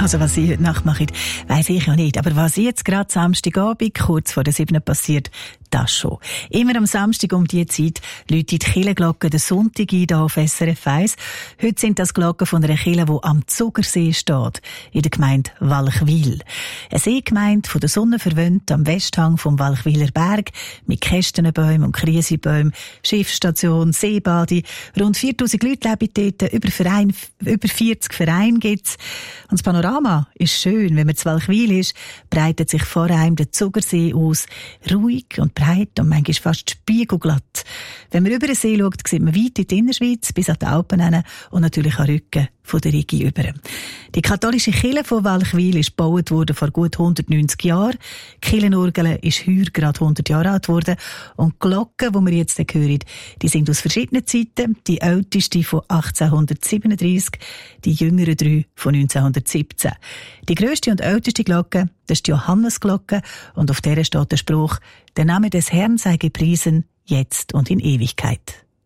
Also was Sie heute Nacht machen, weiss ich ja nicht. Aber was jetzt gerade Samstagabend, kurz vor der 7. passiert, das schon. Immer am Samstag um diese Zeit läutet die Kirchenglocken den Sonntag ein, hier auf SRF 1. Heute sind das Glocken von einer Kirche, die am Zugersee steht, in der Gemeinde Walchwil. Eine Seegemeinde von der Sonne verwöhnt am Westhang vom Walchwiler Berg, mit Kästenbäumen und Krisibäumen, Schiffsstation, Seebade. Rund 4000 Leute leben dort, über 40 Vereine gibt's. Und das Panorama ist schön. Wenn man zu Walchwil ist, breitet sich vor einem der Zugersee aus, ruhig und breit und manchmal fast spiegelglatt. Wenn man über den See schaut, sieht man weit in die Innerschweiz bis an die Alpen hin und natürlich an Rücken von der Rigi über. Die katholische Kirche von Walchwil ist gebaut worden vor gut 190 Jahren. Die Kirchenorgel ist heuer gerade 100 Jahre alt worden. Und die Glocken, die wir jetzt hören, die sind aus verschiedenen Zeiten. Die älteste von 1837, die jüngeren 3 von 1917. Die grösste und älteste Glocke, das ist die Johannesglocke. Und auf der steht der Spruch: Der Name des Herrn sei gepriesen, jetzt und in Ewigkeit.